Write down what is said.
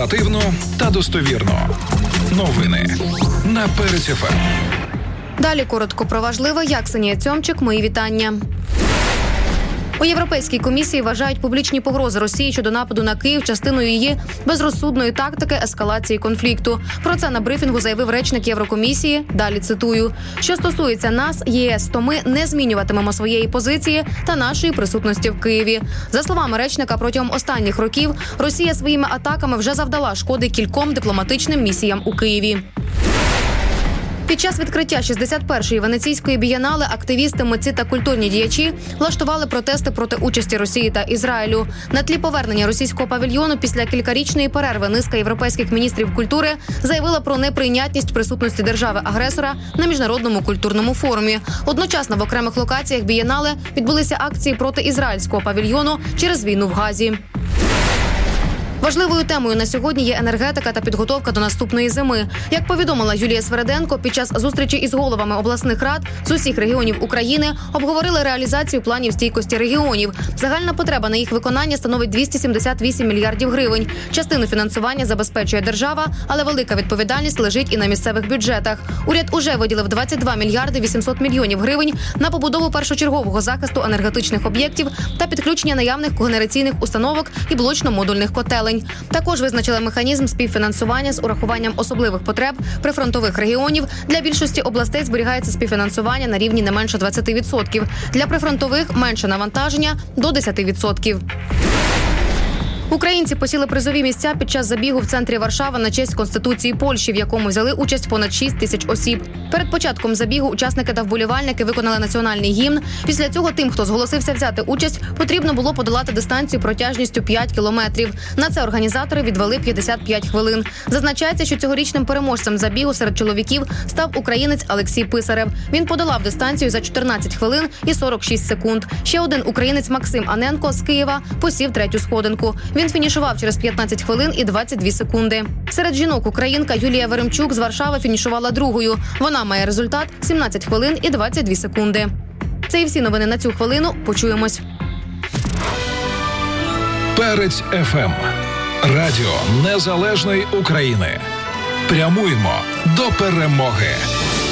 Інформативно та достовірно. Новини на Перець ФМ. Далі коротко про важливе. Я Ксенія Цьомчик. Мої вітання. У Європейській комісії вважають публічні погрози Росії щодо нападу на Київ частиною її безрозсудної тактики ескалації конфлікту. Про це на брифінгу заявив речник Єврокомісії. Далі цитую. Що стосується нас, ЄС, то ми не змінюватимемо своєї позиції та нашої присутності в Києві. За словами речника, протягом останніх років Росія своїми атаками вже завдала шкоди кільком дипломатичним місіям у Києві. Під час відкриття 61-ї Венеційської бієнале активісти, митці та культурні діячі влаштували протести проти участі Росії та Ізраїлю. На тлі повернення російського павільйону після кількарічної перерви низка європейських міністрів культури заявила про неприйнятність присутності держави-агресора на міжнародному культурному форумі. Одночасно в окремих локаціях бієнале відбулися акції проти ізраїльського павільйону через війну в Газі. Важливою темою на сьогодні є енергетика та підготовка до наступної зими. Як повідомила Юлія Свериденко, під час зустрічі із головами обласних рад з усіх регіонів України обговорили реалізацію планів стійкості регіонів. Загальна потреба на їх виконання становить 278 мільярдів гривень. Частину фінансування забезпечує держава, але велика відповідальність лежить і на місцевих бюджетах. Уряд уже виділив 22 мільярди 800 мільйонів гривень на побудову першочергового захисту енергетичних об'єктів та підключення наявних когенераційних установок і блочно-модульних котелень. Також визначили механізм співфінансування з урахуванням особливих потреб прифронтових регіонів. Для більшості областей зберігається співфінансування на рівні не менше 20%. Для прифронтових – менше навантаження – до 10%. Українці посіли призові місця під час забігу в центрі Варшави на честь Конституції Польщі, в якому взяли участь понад 6 тисяч осіб. Перед початком забігу учасники та вболівальники виконали національний гімн. Після цього тим, хто зголосився взяти участь, потрібно було подолати дистанцію протяжністю 5 кілометрів. На це організатори відвели 55 хвилин. Зазначається, що цьогорічним переможцем забігу серед чоловіків став українець Олексій Писарев. Він подолав дистанцію за 14 хвилин і 46 секунд. Ще один українець Максим Аненко з Києва посів третю сходинку. Він фінішував через 15 хвилин і 22 секунди. Серед жінок українка Юлія Веремчук з Варшави фінішувала другою. Вона має результат 17 хвилин і 22 секунди. Це і всі новини на цю хвилину. Почуємось. Перець ФМ. Радіо Незалежної України. Прямуємо до перемоги.